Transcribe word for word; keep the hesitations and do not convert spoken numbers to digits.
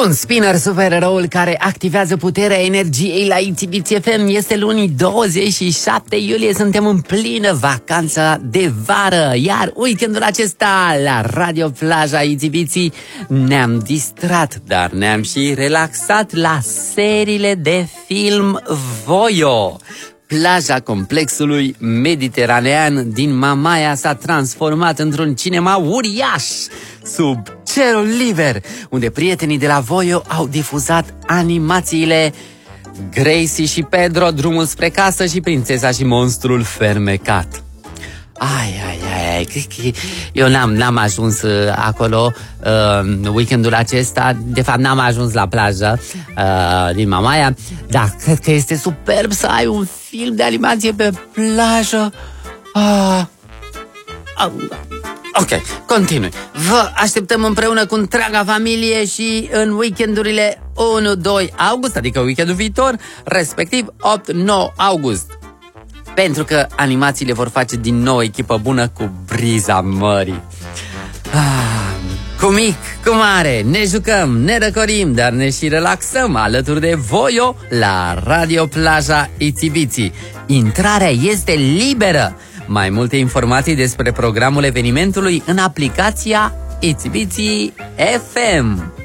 Un spinner, supereroul care activează puterea energiei la Itsibitsi F M. Este luni douăzeci și șapte iulie, suntem în plină vacanță de vară. Iar weekendul acesta la Radio Plaja Itsibitsi ne-am distrat, dar ne-am și relaxat la seriile de film Voio. Plaja complexului mediteranean din Mamaia s-a transformat într-un cinema uriaș sub cerul liber, unde prietenii de la Voio au difuzat animațiile Gracie și Pedro, Drumul spre casă și Prințesa și monstrul fermecat. Ai, ai, ai, eu n-am, n-am ajuns uh, acolo uh, weekendul acesta. De fapt n-am ajuns la plajă uh, din Mamaia. Dar cred că este superb să ai un film de animație pe plajă. uh, uh, Ok, continui. Vă așteptăm împreună cu întreaga familie și în weekendurile unu doi august, adică weekendul viitor, respectiv opt nouă august. Pentru că animațiile vor face din nou echipă bună cu briza mării. Ah, cu mic, cu mare, ne jucăm, ne răcorim, dar ne și relaxăm alături de Voio la Radio Plaja Itsibitsi. Intrarea este liberă. Mai multe informații despre programul evenimentului în aplicația Itsibitsi F M.